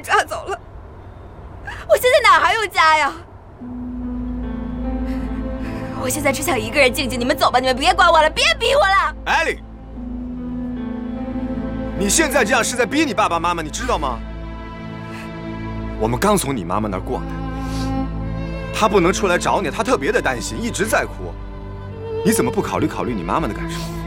被抓走了，我现在哪还有家呀？我现在只想一个人静静，你们走吧，你们别管我了，别逼我了。 艾莉，你现在这样是在逼你爸爸妈妈，你知道吗？我们刚从你妈妈那儿过来，她不能出来找你，她特别的担心，一直在哭。你怎么不考虑考虑你妈妈的感受？